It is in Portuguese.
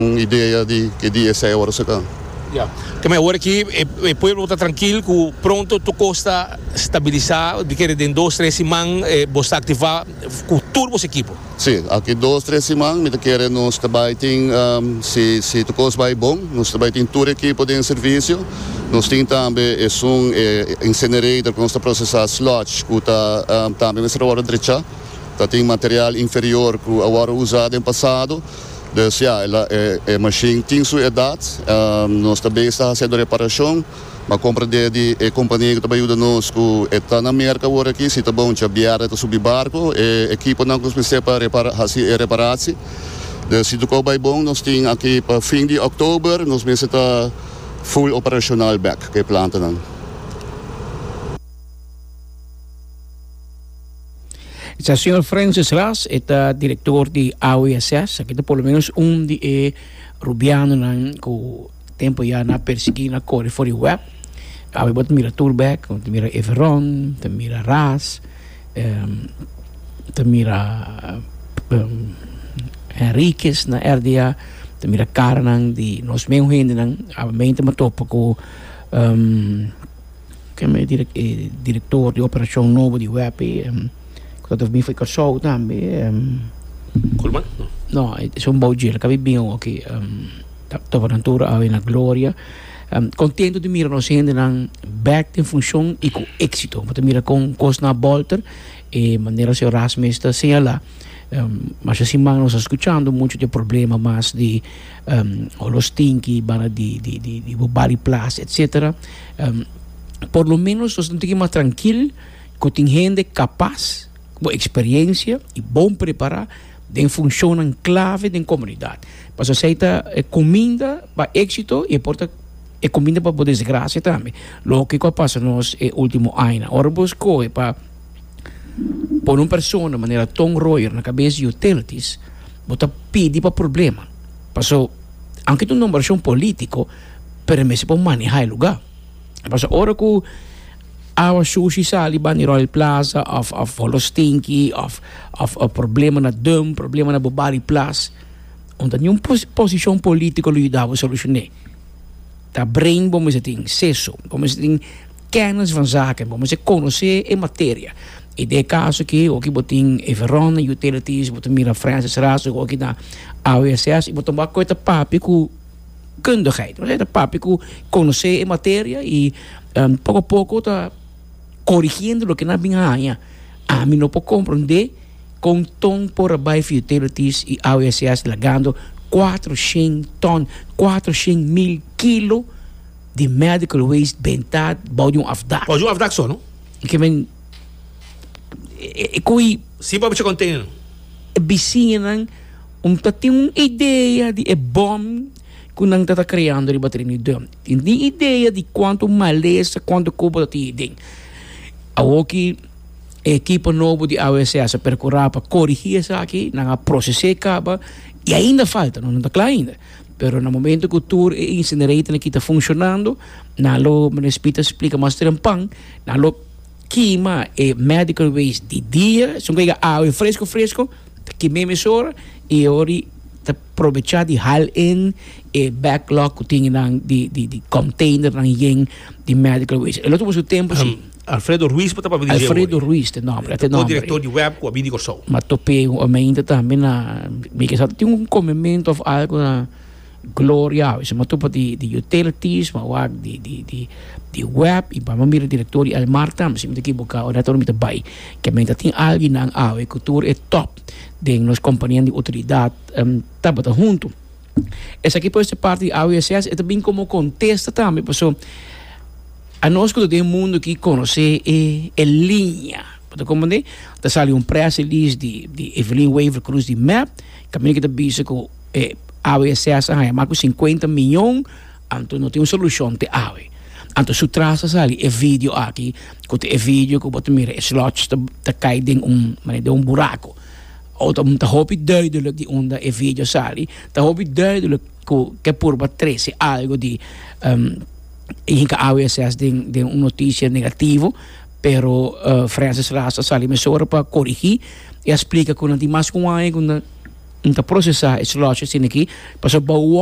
ideia de que dia sai agora se cá. Yeah. Também agora que o povo está tranquilo, que pronto tu costa estabilizar, de que em 2-3 semanas você ativar com todo o equipo. Sim, aqui 2-3 semanas, me quer nós também tem se tu costa vai bom, nós também tem todo o equipo de serviço, nós tem também incinerator que nós processar slots, que está também nessa hora direita, tem material inferior que agora usado no passado. Dus ja, a machine tem sua idade, nós também estamos fazendo reparação, mas compreende a companhia que também ajuda nós, que está na América agora aqui, se está bom, já viaja para subir barco, a equipe não consegue para fazer reparação. Dus se tudo vai bom, nós temos aqui para fim de outubro, nós vamos estar full operacional back, que planta não. O senhor Francis Ras é o diretor de AOSS, aqui tem pelo menos de Rubiano, que o tempo já na perseguir na corre for o web. Aí bota mira Turbeck, mira Everon, mira Ras, mira Henriquez na RDA, mira Karanan, de nós mesmos ainda, a mente me topa com que é diretor de operação novo de web. Dat of foi casal também. Colman? Não, é bom dia. Acabei bem aqui. Estava na altura na glória. Contento de mirar nós ainda na back em função e com êxito. Mas mira com coisa na volta e maneira se o Rasmus está sem lá. Mas assim nós escutando muito de problema mais de os tinki, de body plus, etc. Por lo menos nós não temos mais tranquilo que tem gente capaz boa experiência e bom preparar de funcionam clave da comunidade. Para aceita comida para êxito e porta comida para desgraça também. Lo que passa nos último ano. Ora busco para por uma pessoa de maneira tão roer na cabeça de utilities, bota pedir para problema. Passou, aunque tu não versão político, permite para manejar o lugar. Passou ora que a sushi sali bani Royal Plaza of Holostinki of problema na dum problema na Bobari Plaza onde nenhuma posição política lhe dava solucionar tá brain vamos ter acesso vamos ter kennis van zaken vamos conhecer a matéria e de caso que o que botin Everon utilities botin mira Francis Raso o que na AOSS e botin uma coisa papi com kundigheid mas é papi com conhecer a matéria e pouco a pouco tá corrigindo o que não vinha a mim não pode compreender com tom por abaixo utilities e AOSS lagando 400.000 quilos de medical waste bentado boude afdak. Boude afdak só, não? Que men coi sim para você conter. Bicina tem uma ideia de bom que não está criando de bateria de tem ideia de quanto maleza quanto cubo tem dentro. Aqui a equipe nova de AOSS percorrer para corrigir isso aqui, não processar acaba e ainda falta, não está claro ainda. Pero no momento que o tour e incinerator aqui está funcionando, nalo municipalidade explica mais trampang, nalo queima e medical waste de dia, são que água fresco, que mesmo hora e ori te aproveitar de hal in e backlog que tem de container ng yen de medical waste. El outro tempo sim. Alfredo Ruiz para dizer. Alfredo Ruiz, não, até não. O diretor de web com a Bini Corsol. Mas topei ainda também na, porque sabe tem comimento of algo na glória, isso mas topa de utilities, mas de web e para mim diretor de Almar também, se me equivocar, ora todo me vai, que ainda tem alguém na a cultura é top de nos companhias de autoridade tá bota junto. Essa aqui pode ser parte de AOSS, é também como contesta também, pessoal. A nós que todo mundo que conhece é linha. Pode compreender? Tá sali press release de Evelyn Waver Cruz de MAP, caminho que tá bisa com AOSS é mais de 50 milhões, então não tem uma solução de AOE. Então se traça sali vídeo aqui, que vídeo que bota mira slots tá cai de um buraco. Ou tá hopi duidelijk die onda vídeo sali, tá hopi duidelijk que por batrese algo de em que a AOSS tem uma notícia negativa, pero Francis Rasta sali mesora para corrigir e explica que não tem mais com a processar esse lote assim aqui, para